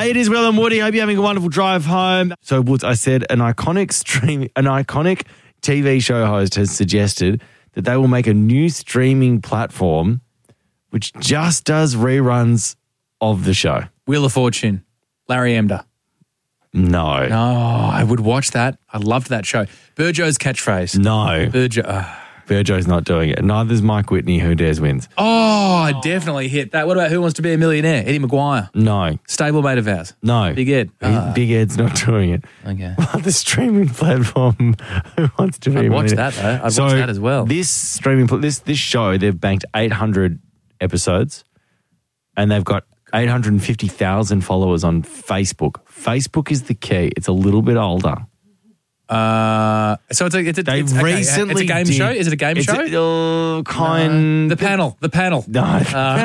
Hey, it is Will and Woody. Hope you're having a wonderful drive home. So, Woods, I said an iconic TV show host has suggested that they will make a new streaming platform which just does reruns of the show. Wheel of Fortune, Larry Emder. No. No, I would watch that. I loved that show. Burjo's catchphrase. No. Burjo. Virgo's not doing it. Neither's Mike Whitney, Who Dares Wins. Oh, definitely hit that. What about Who Wants to Be a Millionaire? Eddie Maguire. No. Stablemate of ours. No. Big Ed. Big Ed's not doing it. Okay. Well, the streaming platform Who Wants to Be a I'd watch Millionaire. that though. I'd watch that as well. This streaming, this show, they've banked 800 episodes and they've got 850,000 followers on Facebook. Facebook is the key. It's a little bit older. So it's a game show? Is it a game show? The panel. No,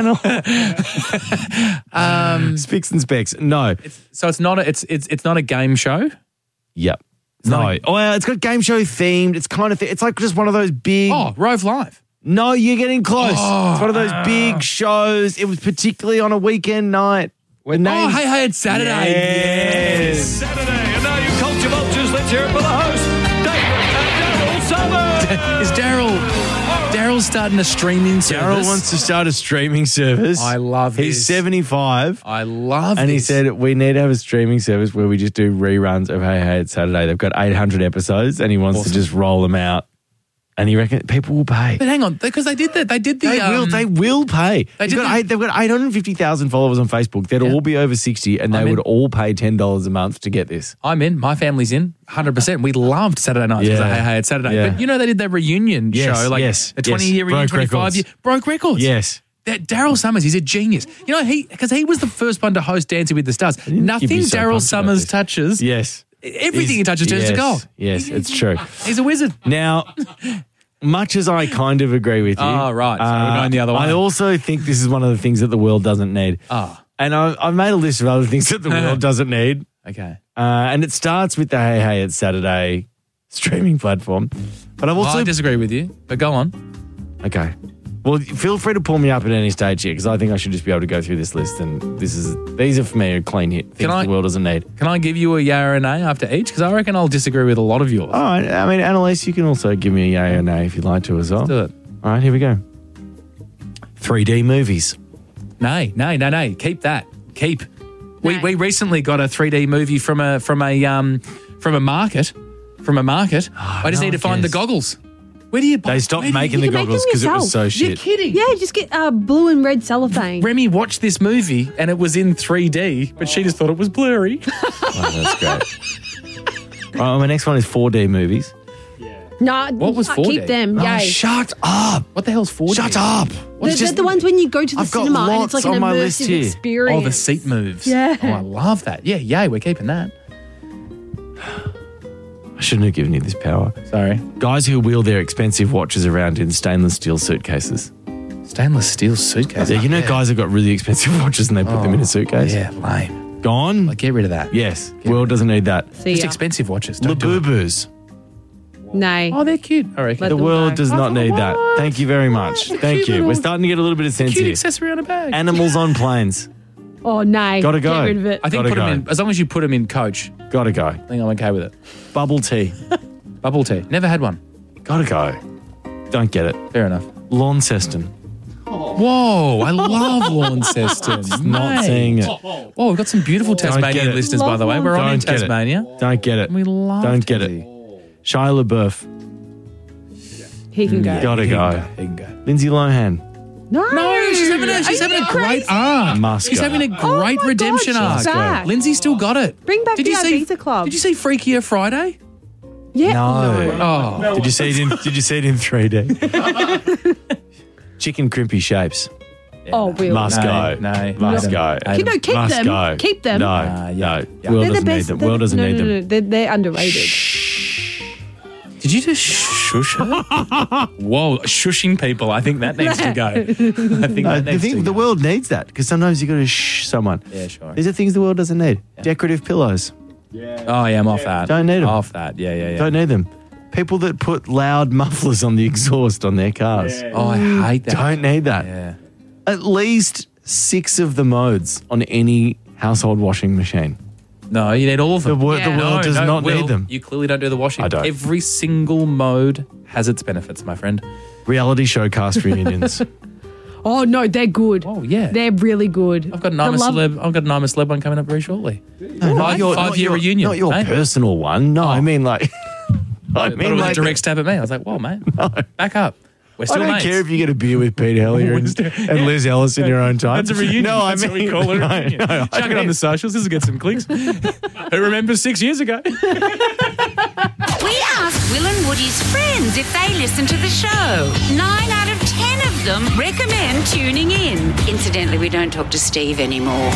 panel. Spicks and Specs. No. It's not a game show? Yep. No. It's got game show themed. It's kind of it's like just one of those big. Oh, Rove Live. No, you're getting close. It's one of those big shows. It was particularly on a weekend night. Hey, it's Saturday. Yes. Saturday, and now you culture vultures, let's hear it for the host, Daryl Summers. Is Daryl's starting a streaming service? Daryl wants to start a streaming service. I love this. He's 75. I love And this. he said, we need to have a streaming service where we just do reruns of Hey, It's Saturday. They've got 800 episodes and he wants to just roll them out. And he reckons people will pay. But hang on, because they did that. They did the. They will pay. They've got 850,000 followers on Facebook. They'd all be over 60 and they would all pay $10 a month to get this. I'm in. My family's in. 100%. We loved Saturday nights. Yeah. Hey, it's Saturday. Yeah. But you know they did their reunion show, like the 20-year reunion, Broke 25 year. Broke records. Yes. Daryl Summers, he's a genius. You know, because he was the first one to host Dancing with the Stars. Nothing Daryl Summers touches. Yes. Everything he touches turns to gold. Yes, it's true. He's a wizard. Now, much as I kind of agree with you. Oh, right. So we're going the other way. I also think this is one of the things that the world doesn't need. Oh. And I've made a list of other things that the world doesn't need. Okay. And it starts with the Hey, It's Saturday streaming platform. But I've also... I disagree with you, but go on. Okay. Well, feel free to pull me up at any stage here because I think I should just be able to go through this list and these are for me a clean hit. Things the world doesn't need. Can I give you a yay or a nay after each? Because I reckon I'll disagree with a lot of yours. All right. I mean, Annalise, you can also give me a yay or nay if you'd like to as well. Let's do it. All right, here we go. 3D movies. Nay. Keep that. Keep. We recently got a 3D movie from a market. I just need to find the goggles. Where do you buy? They stopped making the goggles because it was so shit. You're kidding. Yeah, just get blue and red cellophane. Remy watched this movie and it was in 3D, but she just thought it was blurry. Oh, that's great. All right, my next one is 4D movies. No, what was 4D? Keep them. Oh, Yay. shut up. What the hell's 4D? Shut up. They're the ones when you go to the I've got cinema and it's like lots an on my list immersive here. experience. Oh, the seat moves. Yeah. Oh, I love that. Yeah, yay, we're keeping that. I shouldn't have given you this power. Sorry. Guys who wheel their expensive watches around in stainless steel suitcases. Stainless steel suitcase. Yeah, you know guys have got really expensive watches and they put them in a suitcase? Yeah, lame. Gone? Like, get rid of that. Yes. World doesn't need that. See Just ya. expensive watches. Don't do it. Labubus. Nay. Oh, they're cute. I reckon. Let The them world go. does not need that. Thank you very much. Thank you. We're starting to get a little bit of sense Cute here. accessory on a bag. Animals on planes. Oh, nay. Gotta go. Get rid of it. I think Gotta put them go. in, as long as you put them in coach, Gotta go. I think I'm okay with it. Bubble tea. Bubble tea. Never had one. Gotta go. Don't get it. Fair enough. Launceston. Whoa, I love Launceston. Not seeing it. Whoa, we've got some beautiful get Tasmanian it. listeners, by the way. We're on in Don't get it. Tasmania. Don't get it. We love Don't get it. Tassie. Shia LaBeouf. He can go. Gotta go. He can go. Lindsay Lohan. No. She's having a great arc. Must She's go. having a Oh great my redemption God, arc. she's back. Lindsay still got it. Bring back Did the you see Ibiza Club. Did you see Freakier Friday? Yeah. No. Oh, Did you see it in 3D? Chicken crimpy shapes. Oh, Will. Must go. No. Must go. You know, keep Must them. go. Keep them. No. yeah. No. Yeah. Will They're the doesn't need best. them. Will doesn't need them. No. They're underrated. Did you just shush her? Whoa, shushing people. I think that needs to go. I think that needs to go. The world needs that because sometimes you got to shh someone. Yeah, sure. These are things the world doesn't need. Decorative pillows. Oh, yeah, I'm off that. Don't need 'em. Off that. Yeah. Don't need them. People that put loud mufflers on the exhaust on their cars. Oh, I hate that. Don't need that. Yeah. At least 6 of the modes on any household washing machine. No, you need all of them. The world does not Will, need them. You clearly don't do the washing. I don't. Every single mode has its benefits, my friend. Reality show cast reunions. Oh, no, they're good. Oh, yeah. They're really good. I've got an I'm a Celeb one coming up very shortly. Not your- Five-year not reunion. Not your mate. personal one. No, I mean like... I mean, like a direct stab at me. I was like, whoa, mate. Back up. We're I still don't mates. care if you get a beer with Pete Hellier and Liz Ellis in your own time. That's a reunion. No, I That's mean... what we call it. A reunion. No, Chuck it on the socials. This will get some clicks. Who remembers 6 years ago? We asked Will and Woody's friends if they listen to the show. 9 out of 10 of them recommend tuning in. Incidentally, we don't talk to Steve anymore.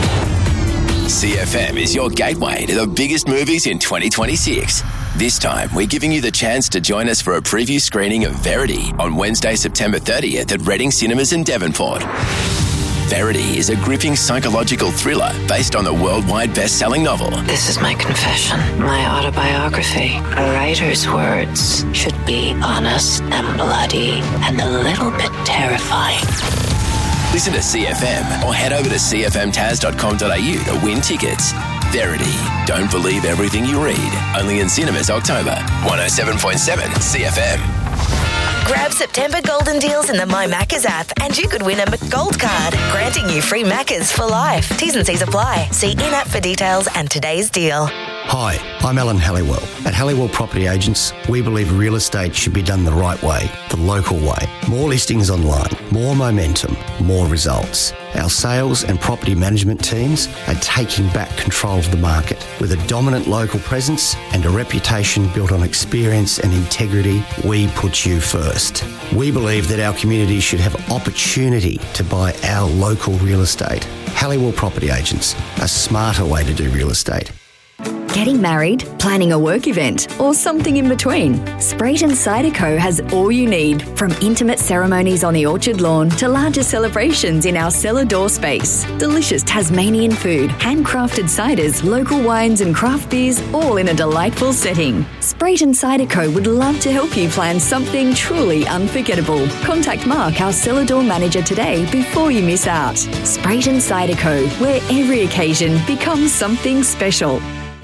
CFM is your gateway to the biggest movies in 2026. This time, we're giving you the chance to join us for a preview screening of Verity on Wednesday, September 30th at Reading Cinemas in Devonport. Verity is a gripping psychological thriller based on the worldwide best-selling novel. This is my confession, my autobiography. A writer's words should be honest and bloody and a little bit terrifying. Listen to CFM or head over to cfmtaz.com.au to win tickets. Verity. Don't believe everything you read. Only in cinemas October. 107.7 CFM. Grab September golden deals in the My Maccas app and you could win a McGold card, granting you free Maccas for life. T's and C's apply. See in-app for details and today's deal. Hi, I'm Alan Halliwell. At Halliwell Property Agents, we believe real estate should be done the right way, the local way. More listings online, more momentum, more results. Our sales and property management teams are taking back control of the market. With a dominant local presence and a reputation built on experience and integrity, we put you first. We believe that our community should have opportunity to buy our local real estate. Halliwell Property Agents, a smarter way to do real estate. Getting married, planning a work event, or something in between? Sprayton Cider Co. has all you need, from intimate ceremonies on the orchard lawn to larger celebrations in our cellar door space. Delicious Tasmanian food, handcrafted ciders, local wines and craft beers, all in a delightful setting. Sprayton Cider Co. would love to help you plan something truly unforgettable. Contact Mark, our cellar door manager, today before you miss out. Sprayton Cider Co., where every occasion becomes something special.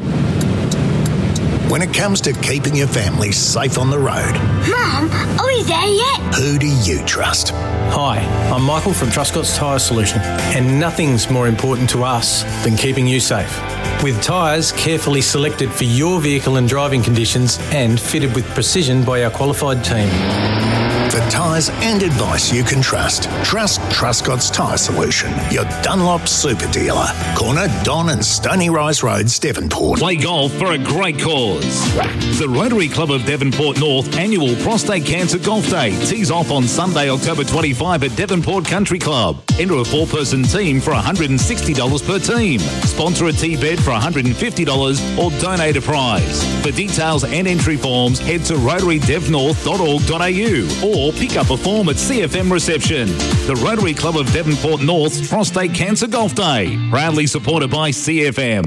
When it comes to keeping your family safe on the road, Mum, are we there yet? who do you trust? Hi, I'm Michael from Truscott's Tyre Solution, and nothing's more important to us than keeping you safe. With tyres carefully selected for your vehicle and driving conditions and fitted with precision by our qualified team. The tyres and advice you can trust. Trust Truscott's Tyre Solution, your Dunlop super dealer. Corner Don and Stony Rise Roads, Devonport. Play golf for a great cause. The Rotary Club of Devonport North annual Prostate Cancer Golf Day tees off on Sunday, October 25 at Devonport Country Club. Enter a 4-person team for $160 per team. Sponsor a tee bed for $150 or donate a prize. For details and entry forms, head to rotarydevnorth.org.au or pick up a form at CFM reception. The Rotary Club of Devonport North's Prostate Cancer Golf Day, proudly supported by CFM.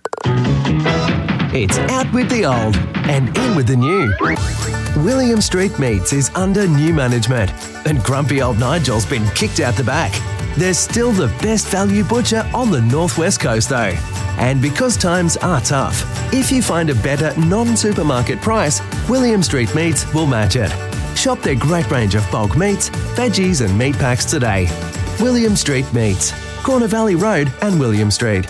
It's out with the old and in with the new. William Street Meats is under new management and grumpy old Nigel's been kicked out the back. They're still the best value butcher on the northwest coast though. And because times are tough, if you find a better non-supermarket price, William Street Meats will match it. Shop their great range of bulk meats, veggies and meat packs today. William Street Meats, Corner Valley Road and William Street.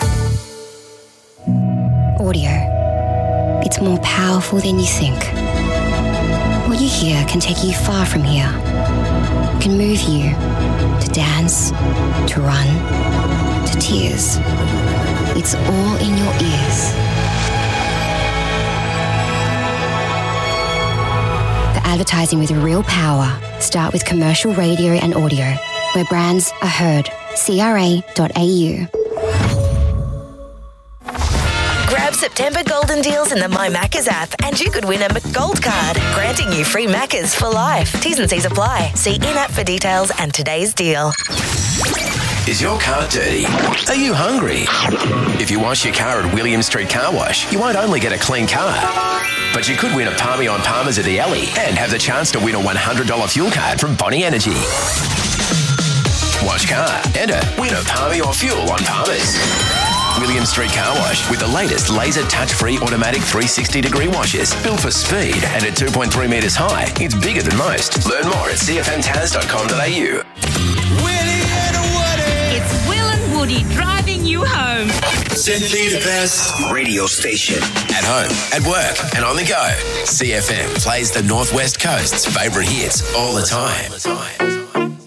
Audio. It's more powerful than you think. What you hear can take you far from here. It can move you to dance, to run, to tears. It's all in your ears. For advertising with real power, start with commercial radio and audio, where brands are heard. CRA.au. Grab September golden deals in the My Maccas app and you could win a McGold card, granting you free Maccas for life. T's and C's apply. See in-app for details and today's deal. Is your car dirty? Are you hungry? If you wash your car at William Street Car Wash, you won't only get a clean car, but you could win a Palmy on Palmers at the Alley and have the chance to win a $100 fuel card from Bonnie Energy. Wash car. Enter. Win a Palmy or fuel on Palmer's. William Street Car Wash with the latest laser touch-free automatic 360-degree washes. Built for speed and at 2.3 metres high, it's bigger than most. Learn more at cfmtaz.com.au. It's Will and Woody driving you home. Simply the best radio station. At home, at work, and on the go. CFM plays the Northwest Coast's favourite hits all the time.